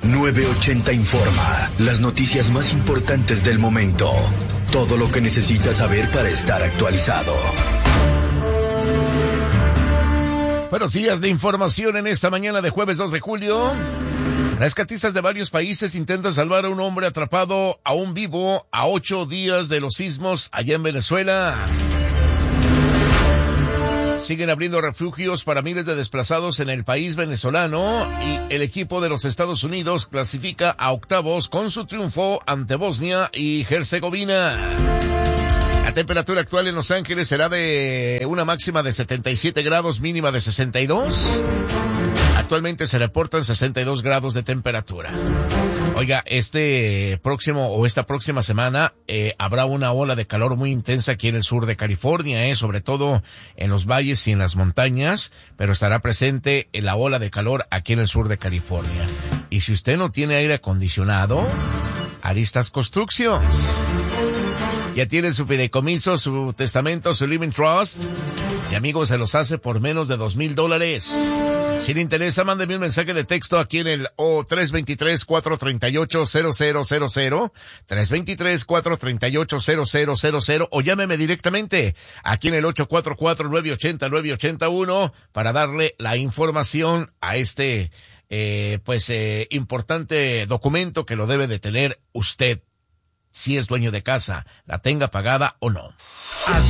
980 Informa, las noticias más importantes del momento. Todo lo que necesitas saber para estar actualizado. Buenos días de información en esta mañana de jueves 2 de julio. Rescatistas de varios países intentan salvar a un hombre atrapado aún vivo a 8 días de los sismos allá en Venezuela. Siguen abriendo refugios para miles de desplazados en el país venezolano y el equipo de los Estados Unidos clasifica a octavos con su triunfo ante Bosnia y Herzegovina. La temperatura actual en Los Ángeles será de una máxima de 77 grados, mínima de 62. Actualmente se reportan 62 grados de temperatura. Oiga, esta próxima semana habrá una ola de calor muy intensa aquí en el sur de California, sobre todo en los valles y en las montañas, pero estará presente la ola de calor aquí en el sur de California. Y si usted no tiene aire acondicionado, Aristas Constructions ya tiene su fideicomiso, su testamento, su living trust, y amigos, se los hace por menos de $2,000. Si le interesa, mándeme un mensaje de texto aquí en el 323-438-0000, 323-438-0000, o llámeme directamente aquí en el 844-980-981 para darle la información a este importante documento que lo debe de tener usted, si es dueño de casa, la tenga pagada o no. Haz